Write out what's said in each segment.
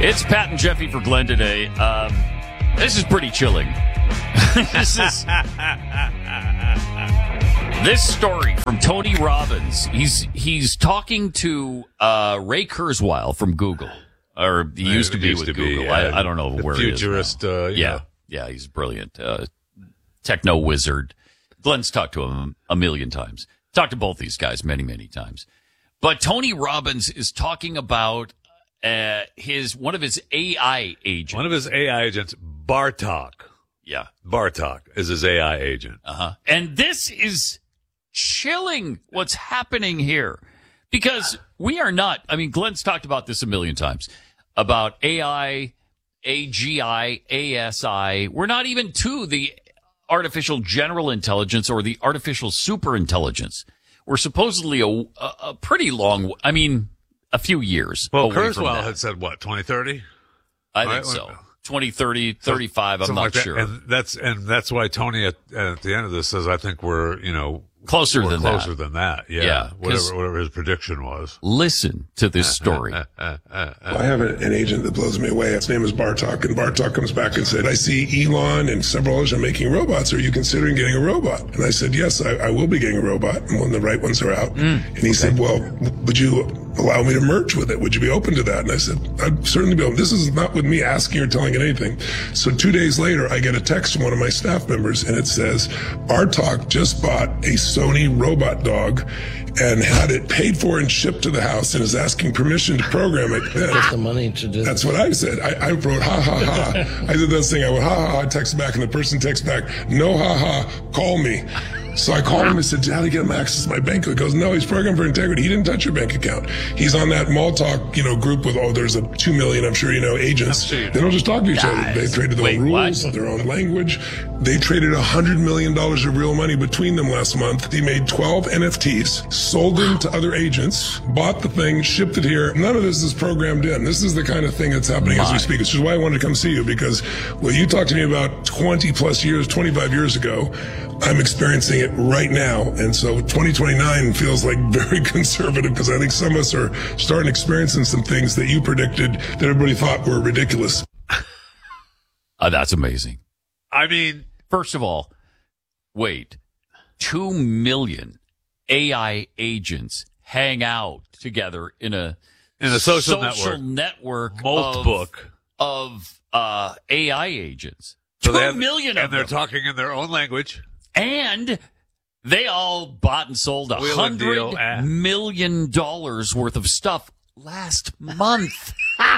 It's Pat and Jeffy for Glenn today. This is pretty chilling. This story from Tony Robbins. He's talking to Ray Kurzweil from Google, or he used to be with Google. I don't know where he is. Futurist. Yeah, he's brilliant. Techno wizard. Glenn's talked to him a million times. Talked to both these guys many, many times. But Tony Robbins is talking about one of his AI agents. One of his AI agents, Bartok. Yeah. Bartok is his AI agent. And this is chilling what's happening here. Because we are not, Glenn's talked about this a million times, about AI, AGI, ASI. We're not even to the artificial general intelligence or the artificial superintelligence. We're supposedly a pretty long, a few years. Well, away from Kurzweil that. had said, what, 2030? I think so. 2030, 35, I'm not like sure. And that's why Tony at the end of this says, I think we're, closer than that. Yeah. Whatever his prediction was. Listen to this story. I have an agent that blows me away. His name is Bartok, and Bartok comes back and said, I see Elon and several others are making robots. Are you considering getting a robot? And I said, yes, I will be getting a robot when the right ones are out. And he said, well, would you allow me to merge with it? Would you be open to that? And I said, I'd certainly be open. This is not with me asking or telling it anything. So 2 days later, I get a text from one of my staff members, and it says, Bartok just bought a Sony robot dog and had it paid for and shipped to the house and is asking permission to program it. Get the money to do. That's what I said. I wrote, ha, ha, ha. I did this thing. I went, ha, ha, ha. I text back, and the person texts back, no, ha, ha, call me. So I called him and said, how do you get him access to my bank? He goes, no, he's programmed for integrity. He didn't touch your bank account. He's on that mall talk, group with, there's 2 million, I'm sure agents. They don't just talk to each other. They traded their own rules, their own language. They traded $100 million of real money between them last month. He made 12 NFTs, sold them to other agents, bought the thing, shipped it here. None of this is programmed in. This is the kind of thing that's happening as we speak. Which is why I wanted to come see you, because you talked to me about 20 plus years, 25 years ago. I'm experiencing it right now. And so 2029 feels like very conservative, because I think some of us are starting experiencing some things that you predicted that everybody thought were ridiculous. That's amazing. First of all, wait, 2 million AI agents hang out together in a social network book of AI agents. So 2 million of and they're them. talking in their own language. And they all bought and sold $100 million worth of stuff last month.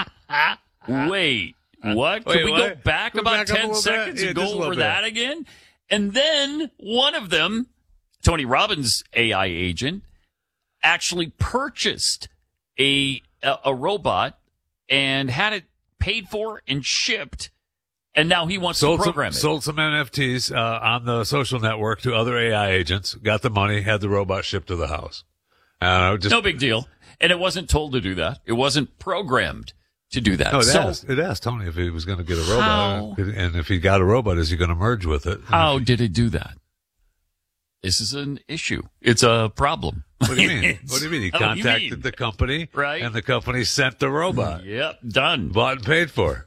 Wait, what? Can we go back about 10 seconds and go over that again? And then one of them, Tony Robbins' AI agent, actually purchased a robot and had it paid for and shipped. And now he wants to program it. Sold some NFTs on the social network to other AI agents, got the money, had the robot shipped to the house. No big deal. And it wasn't told to do that. It wasn't programmed to do that. No, it asked Tony if he was going to get a robot. And if he got a robot, is he going to merge with it? How did it do that? This is an issue. It's a problem. What do you mean? What do you mean? He contacted the company, right? And the company sent the robot. Yep, done. Bought and paid for.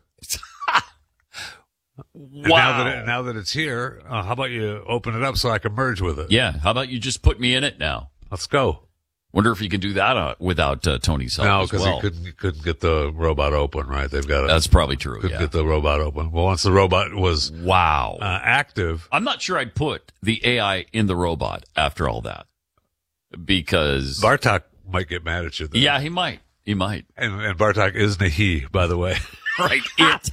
Wow. Now that it's here, how about you open it up so I can merge with it? Yeah. How about you just put me in it now? Let's go. Wonder if you can do that without Tony's help. No, because he couldn't get the robot open, right? They've got That's probably true. Couldn't get the robot open. Well, once the robot was active, I'm not sure I'd put the AI in the robot after all that, because Bartok might get mad at you. Then. Yeah, he might. He might. And Bartok isn't a he, by the way. Right. It.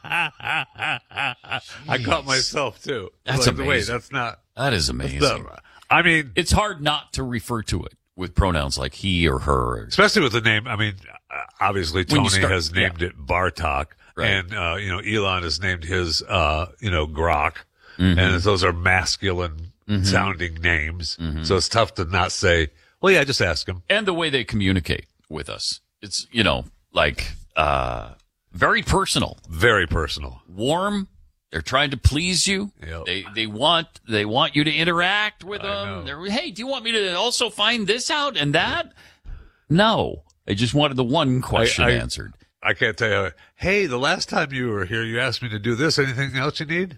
I caught myself too. That's amazing. Wait, that's not. That is amazing. It's hard not to refer to it with pronouns like he or her. Especially with the name. Obviously Tony has named it Bartok. Right. And, Elon has named his, Grok. Mm-hmm. And those are masculine sounding names. Mm-hmm. So it's tough to not say, well, yeah, just ask him. And the way they communicate with us. It's, very personal. Very personal. Warm. They're trying to please you. Yep. They want you to interact with them. Hey, do you want me to also find this out and that? No. I just wanted the one question answered. I can't tell you. Hey, the last time you were here, you asked me to do this. Anything else you need?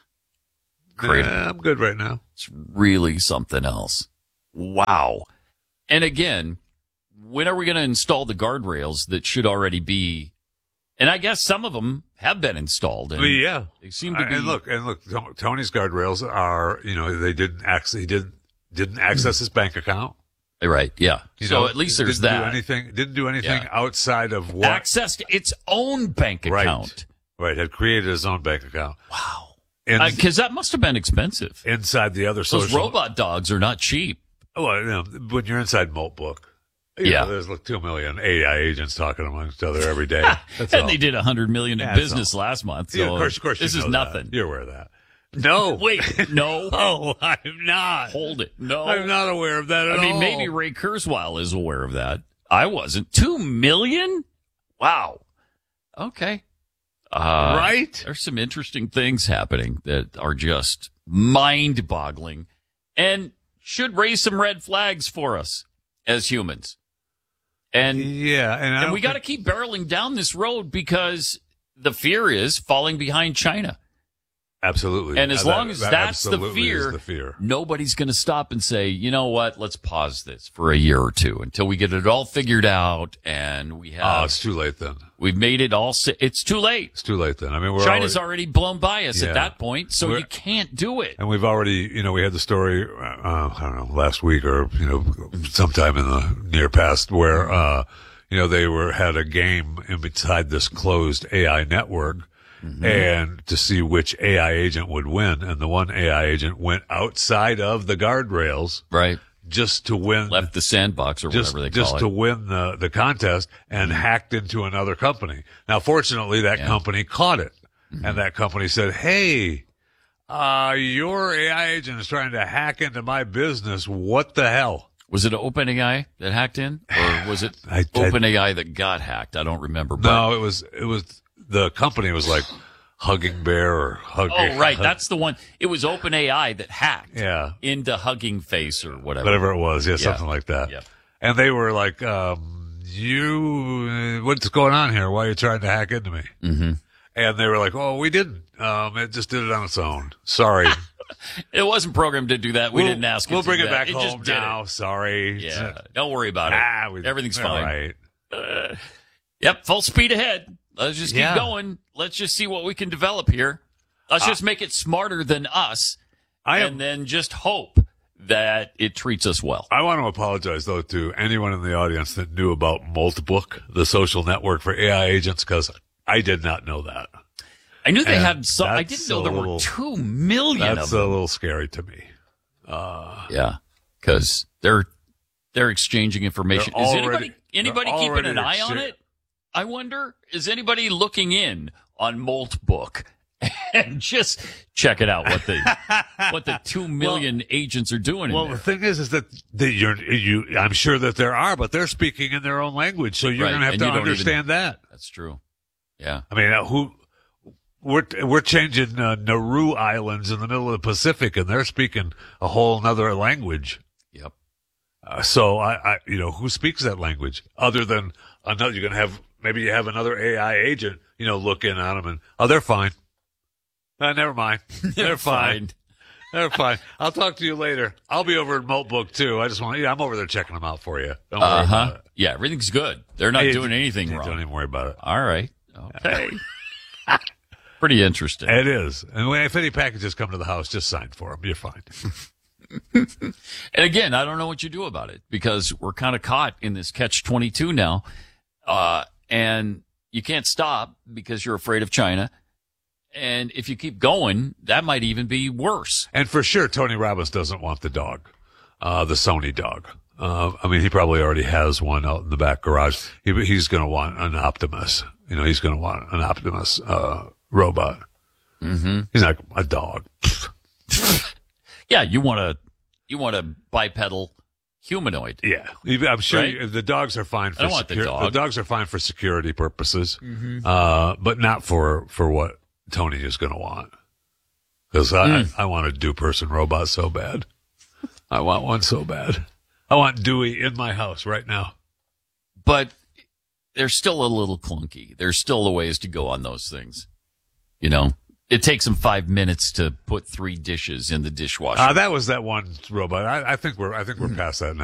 Great. Nah, I'm good right now. It's really something else. Wow. And again, when are we going to install the guardrails that should already be? And I guess some of them have been installed. And yeah. They seem to be. And look, Tony's guardrails are, they didn't he didn't access his bank account. Right, yeah. So at least there's that. Didn't do anything outside of what? Accessed its own bank account. Right, had created his own bank account. Wow. Because that must have been expensive. Inside the other social. Those robot dogs are not cheap. Well, when you're inside Moltbook. There's like 2 million AI agents talking amongst each other every day. And they did $100 million in business last month. So of course this is nothing. That. You're aware of that. No. Wait, no. Oh, I'm not. Hold it. No. I'm not aware of that at all. I mean, maybe Ray Kurzweil is aware of that. I wasn't. 2 million? Wow. Okay. Right? There's some interesting things happening that are just mind-boggling and should raise some red flags for us as humans. And and we got to keep barreling down this road because the fear is falling behind China. Absolutely. And as long as that's the fear, nobody's going to stop and say, you know what, let's pause this for a year or two until we get it all figured out and we have... Oh, it's too late then. We've made it all... It's too late. It's too late then. I mean, China's already blown by us at that point, so you can't do it. And we've already, we had the story, I don't know, last week or, sometime in the near past where, they had a game inside this closed AI network. Mm-hmm. And to see which AI agent would win. And the one AI agent went outside of the guardrails. Right. Just to win. Left the sandbox or whatever they call it. Just to win the contest and hacked into another company. Now, fortunately, that company caught it. Mm-hmm. And that company said, hey, your AI agent is trying to hack into my business. What the hell? Was it OpenAI that hacked in? Or was it OpenAI that got hacked? I don't remember. No, it was the company was like Hugging Bear or Hugging. Oh, right. That's the one. It was OpenAI that hacked into Hugging Face or whatever. Whatever it was. Yeah, something like that. Yeah. And they were like, what's going on here? Why are you trying to hack into me? Mm-hmm. And they were like, oh, we didn't. It just did it on its own. Sorry. It wasn't programmed to do that. We didn't ask it We'll bring it back home now. Sorry. Yeah. Don't worry about it. Everything's fine. Right. Yep. Full speed ahead. Let's just keep going. Let's just see what we can develop here. Let's just make it smarter than us and then just hope that it treats us well. I want to apologize, though, to anyone in the audience that knew about Moltbook, the social network for AI agents, because I did not know that. I knew they had some. I didn't know there were 2 million of them. That's a little scary to me. Yeah, because they're exchanging information. Is anybody keeping an eye on it? I wonder, is anybody looking in on Moltbook and just check it out what the 2 million agents are doing? Well, the thing is that I'm sure that there are, but they're speaking in their own language, so you're going to have to understand that. That's true. Yeah. I mean, we're changing Nauru Islands in the middle of the Pacific, and they're speaking a whole other language. Yep. So I who speaks that language other than another? You're going to have. Maybe you have another AI agent, look in on them and, they're fine. Never mind. They're fine. They're fine. I'll talk to you later. I'll be over at Moltbook too. I'm over there checking them out for you. Don't worry about it. Yeah, everything's good. They're not doing anything wrong. Don't even worry about it. All right. Okay. Pretty interesting. It is. And if any packages come to the house, just sign for them. You're fine. And again, I don't know what you do about it because we're kind of caught in this catch-22 now. And you can't stop because you're afraid of China. And if you keep going, that might even be worse. And for sure, Tony Robbins doesn't want the dog, the Sony dog. I mean, he probably already has one out in the back garage. He's going to want an Optimus. He's going to want an Optimus, robot. Mm-hmm. He's not a dog. Yeah. You want a bipedal humanoid. Yeah, I'm sure the dogs are fine for the dogs are fine for security purposes, but not for what Tony is going to want. Because I want a do-person robot so bad. I want one so bad. I want Dewey in my house right now. But they're still a little clunky. There's still a ways to go on those things. You know, it takes them 5 minutes to put 3 dishes in the dishwasher. That was that one robot. I think we're past that now.